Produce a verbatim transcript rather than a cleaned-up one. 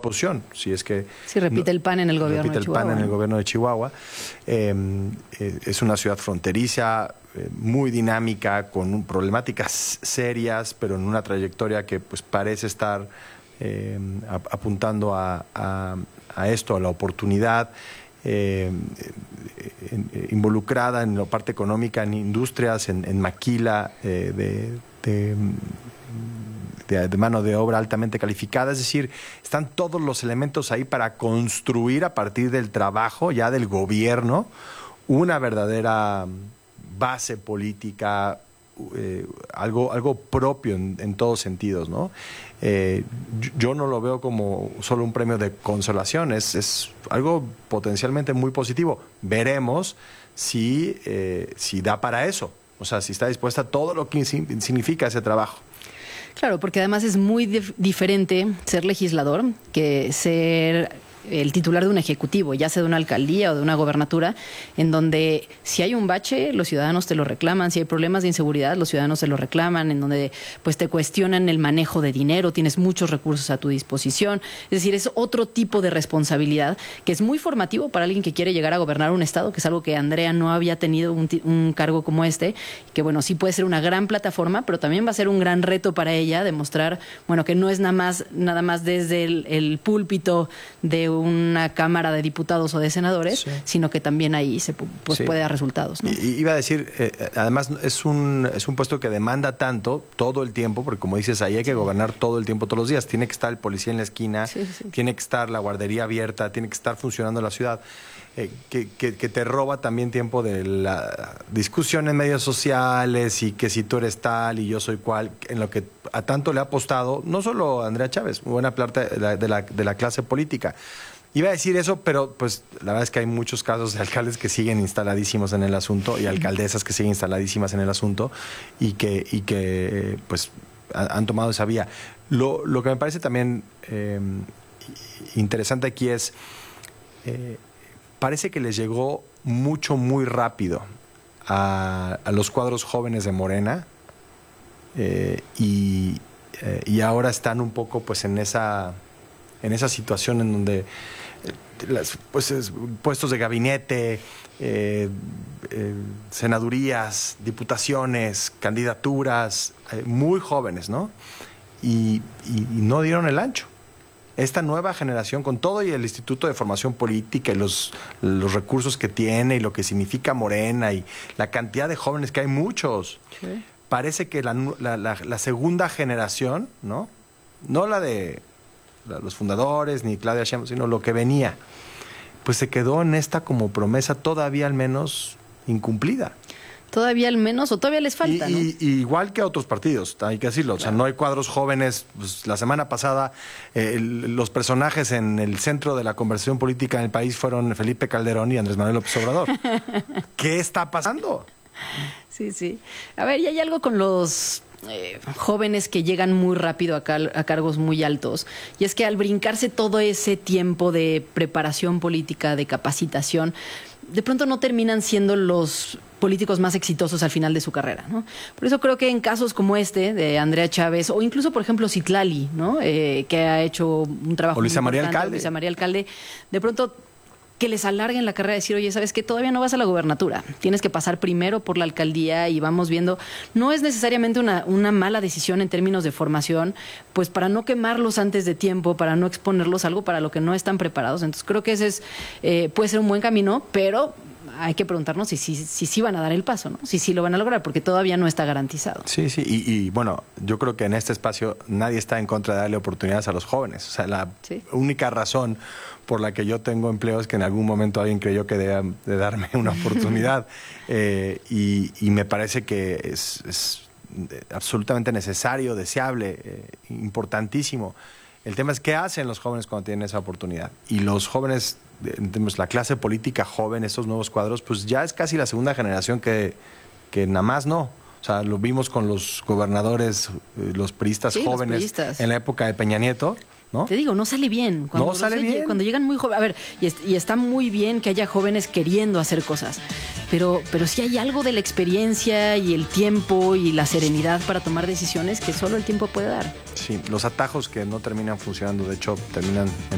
oposición, si es que... Si repite no, el P A N en el gobierno repite de Chihuahua. el P A N en el gobierno de Chihuahua. Eh, eh, es una ciudad fronteriza, eh, muy dinámica, con un, problemáticas serias, pero en una trayectoria que pues parece estar eh, apuntando a, a, a esto, a la oportunidad. Eh, eh, involucrada en la parte económica, en industrias, en, en maquila eh, de, de, de, de mano de obra altamente calificada. Es decir, están todos los elementos ahí para construir a partir del trabajo ya del gobierno una verdadera base política, eh, algo, algo propio en, en todos sentidos, ¿no? Eh, yo no lo veo como solo un premio de consolación, es, es algo potencialmente muy positivo. Veremos si, eh, si da para eso, o sea, si está dispuesta a todo lo que significa ese trabajo. Claro, porque además es muy dif- diferente ser legislador que ser el titular de un ejecutivo, ya sea de una alcaldía o de una gobernatura, en donde si hay un bache, los ciudadanos te lo reclaman, si hay problemas de inseguridad, los ciudadanos te lo reclaman, en donde pues te cuestionan el manejo de dinero, tienes muchos recursos a tu disposición. Es decir, es otro tipo de responsabilidad que es muy formativo para alguien que quiere llegar a gobernar un estado, que es algo que Andrea no había tenido un, un cargo como este, que bueno, sí puede ser una gran plataforma, pero también va a ser un gran reto para ella demostrar, bueno, que no es nada más, nada más desde el, el púlpito de una Cámara de Diputados o de Senadores, sí, sino que también ahí se pues, sí. puede dar resultados, ¿no? I, iba a decir, eh, además es un, es un puesto que demanda tanto todo el tiempo, porque como dices, ahí hay que gobernar todo el tiempo, todos los días. Tiene que estar el policía en la esquina, sí, sí. tiene que estar la guardería abierta, tiene que estar funcionando la ciudad. Eh, que, que, que te roba también tiempo de la discusión en medios sociales y que si tú eres tal y yo soy cual, en lo que a tanto le ha apostado, no solo Andrea Chávez, buena parte de la, de la, de la clase política. Iba a decir eso, pero pues la verdad es que hay muchos casos de alcaldes que siguen instaladísimos en el asunto y alcaldesas que siguen instaladísimas en el asunto y que, y que pues han tomado esa vía. Lo, lo que me parece también eh, interesante aquí es, eh, parece que les llegó mucho, muy rápido a, a los cuadros jóvenes de Morena eh, y, eh, y ahora están un poco pues en esa, en esa situación en donde Las, pues, es, puestos de gabinete, eh, eh, senadurías, diputaciones, candidaturas, eh, muy jóvenes, ¿no? Y, y, y no dieron el ancho. Esta nueva generación, con todo y el Instituto de Formación Política y los, los recursos que tiene y lo que significa Morena y la cantidad de jóvenes que hay muchos, ¿sí? Parece que la, la, la, la segunda generación, ¿no? No la de los fundadores, ni Claudia Sheinbaum, sino lo que venía, pues se quedó en esta como promesa todavía al menos incumplida. Todavía al menos, o todavía les falta, y, ¿no? Y, y igual que a otros partidos, hay que decirlo. Claro. O sea, no hay cuadros jóvenes. Pues, la semana pasada, eh, el, los personajes en el centro de la conversación política en el país fueron Felipe Calderón y Andrés Manuel López Obrador. ¿Qué está pasando? Sí, sí. A ver, y hay algo con los Eh, jóvenes que llegan muy rápido a, cal, a cargos muy altos, y es que al brincarse todo ese tiempo de preparación política, de capacitación, de pronto no terminan siendo los políticos más exitosos al final de su carrera, ¿no? Por eso creo que en casos como este de Andrea Chávez, o incluso por ejemplo Citlali, ¿no? Eh, que ha hecho un trabajo o Luisa muy María importante, Alcalde. Luisa María Alcalde, de pronto que les alarguen la carrera, decir, oye, ¿sabes qué? Todavía no vas a la gobernatura, tienes que pasar primero por la alcaldía y vamos viendo. No es necesariamente una, una mala decisión en términos de formación, pues para no quemarlos antes de tiempo, para no exponerlos a algo para lo que no están preparados. Entonces creo que ese es, eh, puede ser un buen camino, pero hay que preguntarnos si sí si, si, si van a dar el paso, ¿no? Si sí lo van a lograr, porque todavía no está garantizado. Sí, sí, y, y bueno, yo creo que en este espacio nadie está en contra de darle oportunidades a los jóvenes. O sea, la ¿sí? única razón por la que yo tengo empleo es que en algún momento alguien creyó que debía de darme una oportunidad. eh, y, y me parece que es, es absolutamente necesario, deseable, eh, importantísimo. El tema es qué hacen los jóvenes cuando tienen esa oportunidad. Y los jóvenes, la clase política joven, estos nuevos cuadros, pues ya es casi la segunda generación que, que nada más no. O sea, lo vimos con los gobernadores, los priistas sí, jóvenes los priistas. En la época de Peña Nieto, ¿no? Te digo, no sale bien. Cuando no sale bien. Cuando llegan muy jóvenes. A ver, y, es, y está muy bien que haya jóvenes queriendo hacer cosas, pero, pero sí hay algo de la experiencia y el tiempo y la serenidad para tomar decisiones que solo el tiempo puede dar. Sí, los atajos que no terminan funcionando, de hecho, terminan en